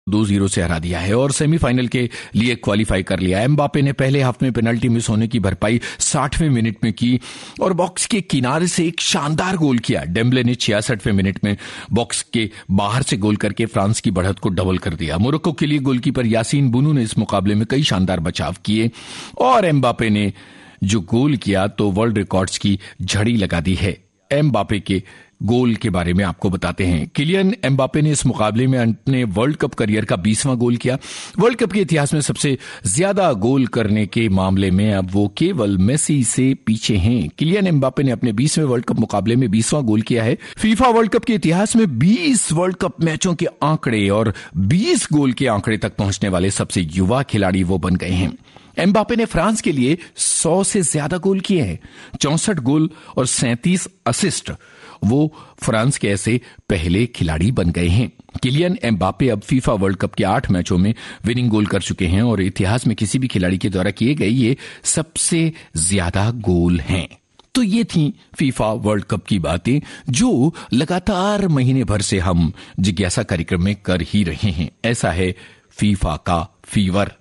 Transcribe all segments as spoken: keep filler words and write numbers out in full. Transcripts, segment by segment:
दो जीरो से हरा दिया है और सेमीफाइनल के लिए क्वालिफाई कर लिया। एम्बापे ने पहले हाफ में पेनल्टी मिस होने की भरपाई साठवें मिनट में की और बॉक्स के किनारे से एक शानदार गोल किया। डेम्बले ने छियासठवें मिनट में बॉक्स के बाहर से गोल करके फ्रांस की बढ़त को डबल कर दिया। मोरक्को के लिए गोलकीपर यासीन बुनू ने इस मुकाबले में कई शानदार बचाव किए और एम्बापे ने जो गोल किया तो वर्ल्ड रिकॉर्ड्स की झड़ी लगा दी है। एम्बापे के गोल के बारे में आपको बताते हैं। किलियन एम्बापे ने इस मुकाबले में अपने वर्ल्ड कप करियर का बीसवां गोल किया। वर्ल्ड कप के इतिहास में सबसे ज्यादा गोल करने के मामले में अब वो केवल मेसी से पीछे हैं। किलियन एम्बापे ने अपने बीसवें वर्ल्ड कप मुकाबले में बीसवां गोल किया है। फीफा वर्ल्ड कप के इतिहास में बीस वर्ल्ड कप मैचों के आंकड़े और बीस गोल के आंकड़े तक पहुंचने वाले सबसे युवा खिलाड़ी वो बन गए हैं। एम्बापे ने फ्रांस के लिए सौ से ज्यादा गोल किए हैं, चौसठ गोल और सैंतीस असिस्ट। वो फ्रांस के ऐसे पहले खिलाड़ी बन गए हैं। किलियन एम्बापे अब फीफा वर्ल्ड कप के आठ मैचों में विनिंग गोल कर चुके हैं और इतिहास में किसी भी खिलाड़ी के द्वारा किए गए ये सबसे ज्यादा गोल हैं। तो ये थी फीफा वर्ल्ड कप की बातें जो लगातार महीने भर से हम जिज्ञासा कार्यक्रम में कर ही रहे हैं। ऐसा है फीफा का फीवर।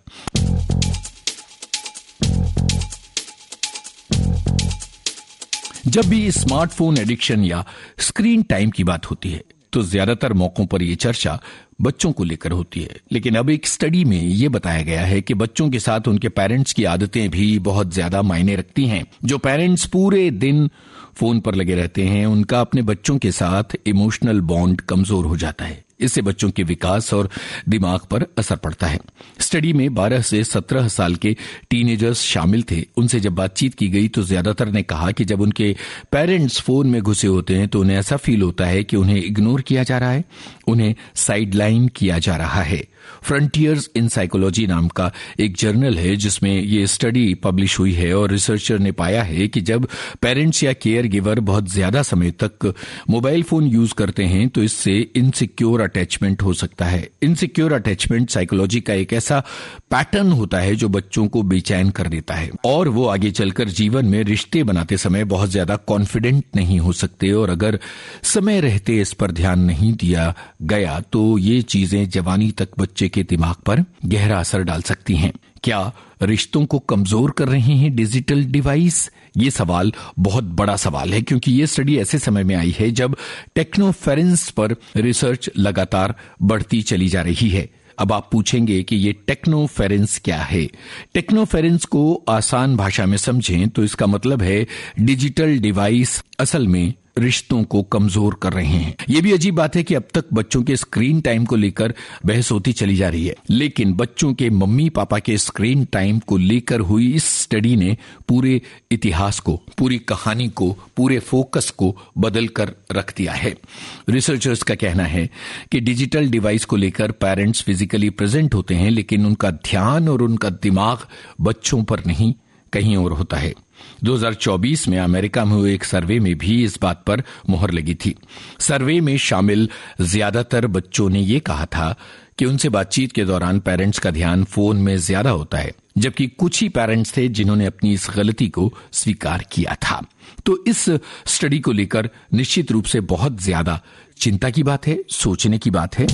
जब भी स्मार्टफोन एडिक्शन या स्क्रीन टाइम की बात होती है तो ज्यादातर मौकों पर यह चर्चा बच्चों को लेकर होती है, लेकिन अब एक स्टडी में यह बताया गया है कि बच्चों के साथ उनके पेरेंट्स की आदतें भी बहुत ज्यादा मायने रखती हैं। जो पेरेंट्स पूरे दिन फोन पर लगे रहते हैं उनका अपने बच्चों के साथ इमोशनल बॉन्ड कमजोर हो जाता है। इससे बच्चों के विकास और दिमाग पर असर पड़ता है। स्टडी में बारह से सत्रह साल के टीनेजर्स शामिल थे। उनसे जब बातचीत की गई तो ज्यादातर ने कहा कि जब उनके पेरेंट्स फोन में घुसे होते हैं तो उन्हें ऐसा फील होता है कि उन्हें इग्नोर किया जा रहा है, उन्हें साइडलाइन किया जा रहा है। फ्रंटियर्स इन साइकोलॉजी नाम का एक जर्नल है जिसमें ये स्टडी पब्लिश हुई है और रिसर्चर ने पाया है कि जब पेरेंट्स या केयर गिवर बहुत ज्यादा समय तक मोबाइल फोन यूज करते हैं तो इससे इनसिक्योर अटैचमेंट हो सकता है। इनसिक्योर अटैचमेंट साइकोलॉजी का एक ऐसा पैटर्न होता है जो बच्चों को बेचैन कर देता है और वो आगे चलकर जीवन में रिश्ते बनाते समय बहुत ज्यादा कॉन्फिडेंट नहीं हो सकते और अगर समय रहते इस पर ध्यान नहीं दिया गया तो ये चीजें जवानी तक बच्चे के दिमाग पर गहरा असर डाल सकती हैं। क्या रिश्तों को कमजोर कर रहे हैं डिजिटल डिवाइस? ये सवाल बहुत बड़ा सवाल है क्योंकि ये स्टडी ऐसे समय में आई है जब टेक्नोफेरेंस पर रिसर्च लगातार बढ़ती चली जा रही है। अब आप पूछेंगे कि ये टेक्नोफेरेंस क्या है? टेक्नोफेरेंस को आसान भाषा में समझें तो इसका मतलब है डिजिटल डिवाइस असल में रिश्तों को कमजोर कर रहे हैं। यह भी अजीब बात है कि अब तक बच्चों के स्क्रीन टाइम को लेकर बहस होती चली जा रही है, लेकिन बच्चों के मम्मी पापा के स्क्रीन टाइम को लेकर हुई इस स्टडी ने पूरे इतिहास को, पूरी कहानी को, पूरे फोकस को बदल कर रख दिया है। रिसर्चर्स का कहना है कि डिजिटल डिवाइस को लेकर पेरेंट्स फिजिकली प्रेजेंट होते हैं लेकिन उनका ध्यान और उनका दिमाग बच्चों पर नहीं, कहीं और होता है। दो हज़ार चौबीस में अमेरिका में हुए एक सर्वे में भी इस बात पर मुहर लगी थी। सर्वे में शामिल ज्यादातर बच्चों ने यह कहा था कि उनसे बातचीत के दौरान पेरेंट्स का ध्यान फोन में ज्यादा होता है, जबकि कुछ ही पेरेंट्स थे जिन्होंने अपनी इस गलती को स्वीकार किया था। तो इस स्टडी को लेकर निश्चित रूप से बहुत ज्यादा चिंता की बात है, सोचने की बात है।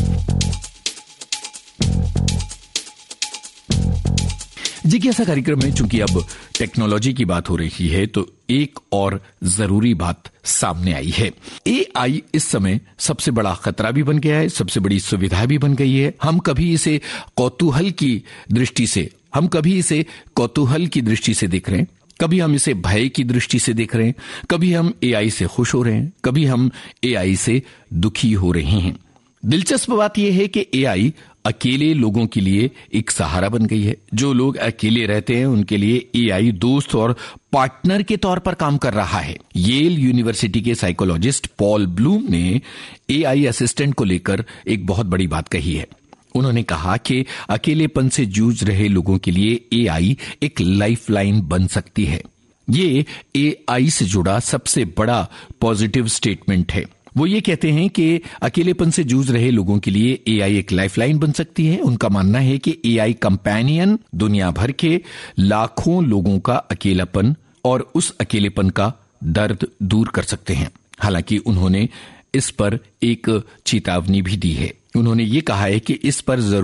जिज्ञासा कार्यक्रम में चूंकि अब टेक्नोलॉजी की बात हो रही है तो एक और जरूरी बात सामने आई है। एआई इस समय सबसे बड़ा खतरा भी बन गया है, सबसे बड़ी सुविधा भी बन गई है। हम कभी इसे कौतूहल की दृष्टि से हम कभी इसे कौतूहल की दृष्टि से देख रहे हैं, कभी हम इसे भय की दृष्टि से देख रहे हैं, कभी हम एआई से खुश हो रहे हैं, कभी हम एआई से दुखी हो रहे हैं। दिलचस्प बात यह है कि एआई अकेले लोगों के लिए एक सहारा बन गई है। जो लोग अकेले रहते हैं उनके लिए एआई दोस्त और पार्टनर के तौर पर काम कर रहा है। येल यूनिवर्सिटी के साइकोलॉजिस्ट पॉल ब्लूम ने एआई असिस्टेंट को लेकर एक बहुत बड़ी बात कही है। उन्होंने कहा कि अकेलेपन से जूझ रहे लोगों के लिए एआई एक लाइफलाइन बन सकती है। ये एआई से जुड़ा सबसे बड़ा पॉजिटिव स्टेटमेंट है। वो ये कहते हैं कि अकेलेपन से जूझ रहे लोगों के लिए एआई एक लाइफलाइन बन सकती है। उनका मानना है कि एआई कंपेनियन दुनिया भर के लाखों लोगों का अकेलापन और उस अकेलेपन का दर्द दूर कर सकते हैं। हालांकि उन्होंने इस पर एक चेतावनी भी दी है। उन्होंने ये कहा है कि इस पर जरूर